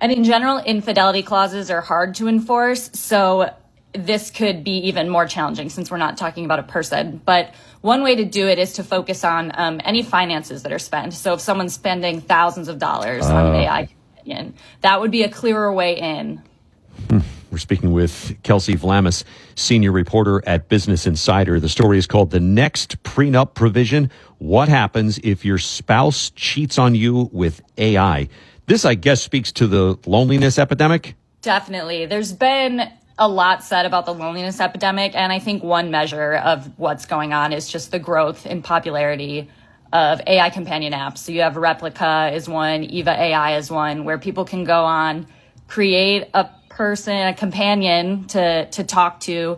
And in general, infidelity clauses are hard to enforce. So this could be even more challenging since we're not talking about a person. But one way to do it is to focus on any finances that are spent. So if someone's spending thousands of dollars on an AI companion, that would be a clearer way in. We're speaking with Kelsey Vlamis, senior reporter at Business Insider. The story is called The Next Prenup Provision. What happens if your spouse cheats on you with AI? This, I guess, speaks to the loneliness epidemic. Definitely. There's been a lot said about the loneliness epidemic, and I think one measure of what's going on is just the growth in popularity of AI companion apps. So you have Replica is one, Eva AI is one, where people can go on, create a person, a companion to talk to.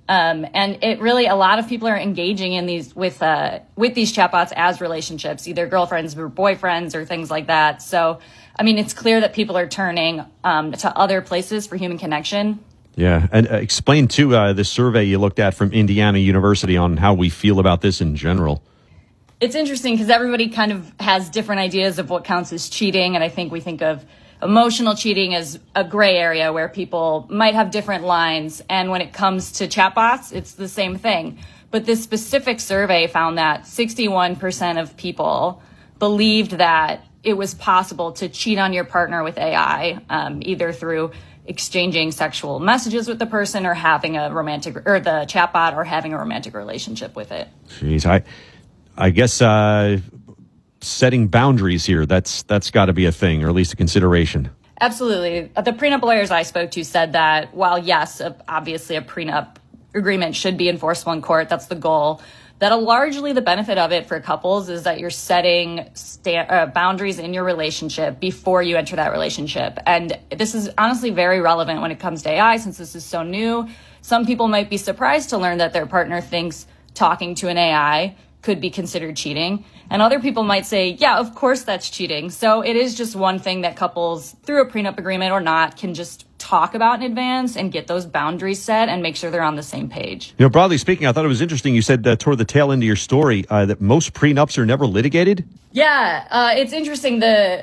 And it really, a lot of people are engaging in these with these chatbots as relationships, either girlfriends or boyfriends or things like that. So, I mean, it's clear that people are turning to other places for human connection. Yeah. And explain, too, the survey you looked at from Indiana University on how we feel about this in general. It's interesting because everybody kind of has different ideas of what counts as cheating. And I think we think of emotional cheating as a gray area where people might have different lines. And when it comes to chatbots, it's the same thing. But this specific survey found that 61% of people believed that it was possible to cheat on your partner with AI, either through exchanging sexual messages with the person or having a romantic, or the chatbot, or having a romantic relationship with it. Jeez, I guess setting boundaries here, that's got to be a thing, or at least a consideration. Absolutely. The prenup lawyers I spoke to said that while, yes, obviously a prenup agreement should be enforceable in court, that's the goal, that largely the benefit of it for couples is that you're setting boundaries in your relationship before you enter that relationship. And this is honestly very relevant when it comes to AI, since this is so new. Some people might be surprised to learn that their partner thinks talking to an AI could be considered cheating. And other people might say, yeah, of course that's cheating. So it is just one thing that couples, through a prenup agreement or not, can just talk about in advance and get those boundaries set and make sure they're on the same page. You know, broadly speaking, I thought it was interesting you said toward the tail end of your story that most prenups are never litigated. Yeah, it's interesting. The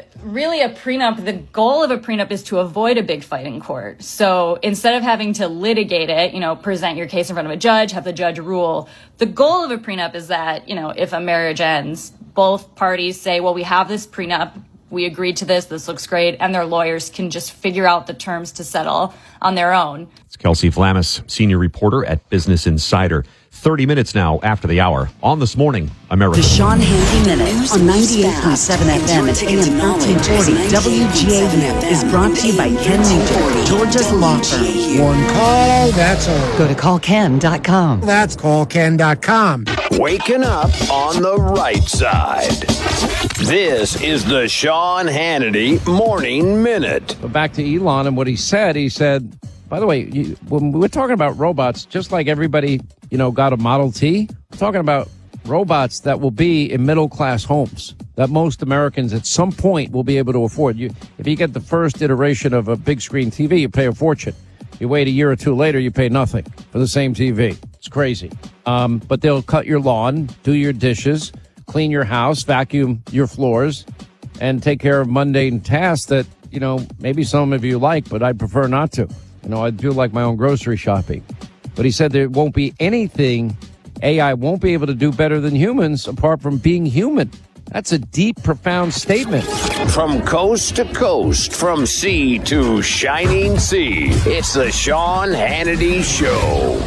goal of a prenup is to avoid a big fight in court. So instead of having to litigate it, present your case in front of a judge, have the judge rule, the goal of a prenup is that, if a marriage ends, both parties say, well, we have this prenup, we agreed to this looks great, and their lawyers can just figure out the terms to settle on their own. It's Kelsey Vlamis, senior reporter at Business Insider. 30 minutes now after the hour on This Morning America. The Sean Hannity Minute on 98.7 FM and AM 1340 WGAU is brought to you by Ken Nugent, Georgia's law firm. One call, that's all. Go to callken.com. That's callken.com. Waking up on the right side. This is the Sean Hannity Morning Minute. But back to Elon and what he said, by the way, when we're talking about robots, just like everybody, got a Model T, we're talking about robots that will be in middle-class homes that most Americans at some point will be able to afford. If you get the first iteration of a big screen TV, you pay a fortune. You wait a year or two later, you pay nothing for the same TV. It's crazy. But they'll cut your lawn, do your dishes, clean your house, vacuum your floors, and take care of mundane tasks that, maybe some of you like, but I prefer not to. I do like my own grocery shopping. But he said there won't be anything AI won't be able to do better than humans apart from being human. That's a deep, profound statement. From coast to coast, from sea to shining sea, it's the Sean Hannity Show.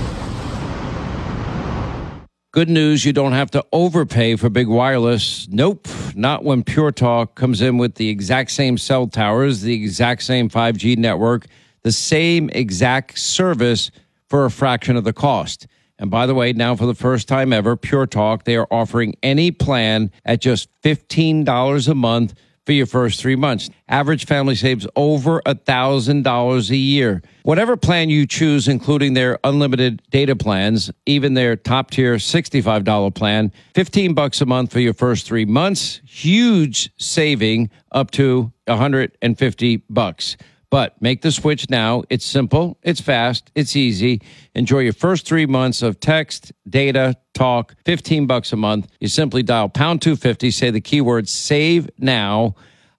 Good news, you don't have to overpay for big wireless. Nope, not when Pure Talk comes in with the exact same cell towers, the exact same 5G network, the same exact service for a fraction of the cost. And by the way, now for the first time ever, Pure Talk, they are offering any plan at just $15 a month for your first 3 months. Average family saves over $1,000 a year. Whatever plan you choose, including their unlimited data plans, even their top-tier $65 plan, $15 a month for your first 3 months. Huge saving up to $150. But make the switch now. It's simple, it's fast, it's easy. Enjoy your first 3 months of text, data, talk, $15 a month. You simply dial pound 250, say the keyword save now.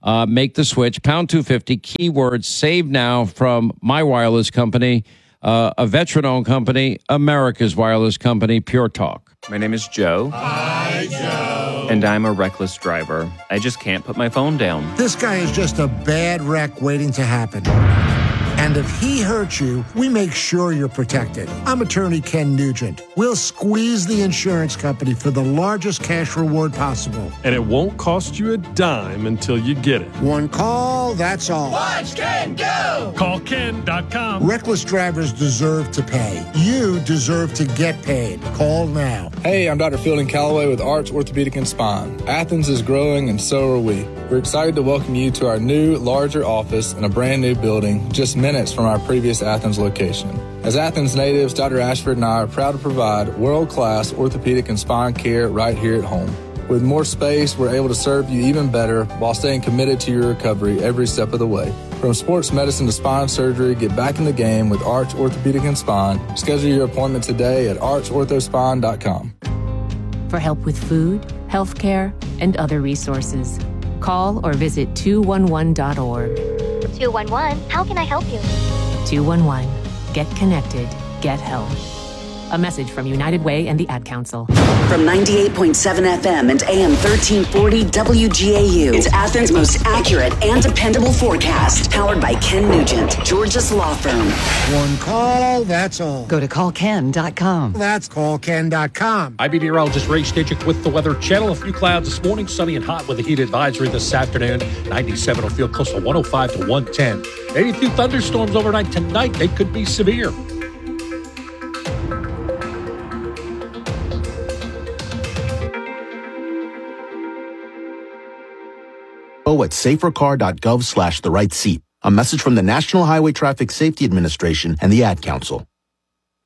make the switch. Pound 250, keyword save now from my wireless company, a veteran-owned company, America's wireless company, Pure Talk. My name is Joe. Hi, Joe. And I'm a reckless driver. I just can't put my phone down. This guy is just a bad wreck waiting to happen. And if he hurts you, we make sure you're protected. I'm attorney Ken Nugent. We'll squeeze the insurance company for the largest cash reward possible. And it won't cost you a dime until you get it. One call, that's all. Watch Ken go! Call Ken.com. Reckless drivers deserve to pay. You deserve to get paid. Call now. Hey, I'm Dr. Fielding Calloway with Arch Orthopedic and Spine. Athens is growing and so are we. We're excited to welcome you to our new, larger office in a brand new building just minutes from our previous Athens location. As Athens natives, Dr. Ashford and I are proud to provide world-class orthopedic and spine care right here at home. With more space, we're able to serve you even better while staying committed to your recovery every step of the way. From sports medicine to spine surgery, get back in the game with Arch Orthopedic and Spine. Schedule your appointment today at archorthospine.com. For help with food, healthcare, and other resources, call or visit 211.org. 211, how can I help you? 211, get connected, get help. A message from United Way and the Ad Council. From 98.7 FM and AM 1340 WGAU, it's Athens' most accurate and dependable forecast. Powered by Ken Nugent, Georgia's law firm. One call, that's all. Go to callken.com. That's callken.com. I'm meteorologist Ray Stitchick with the Weather Channel. A few clouds this morning, sunny and hot with a heat advisory this afternoon. 97 will feel close to 105 to 110. Maybe a few thunderstorms overnight tonight. They could be severe. At safercar.gov/the right seat. A message from the National Highway Traffic Safety Administration and the Ad Council.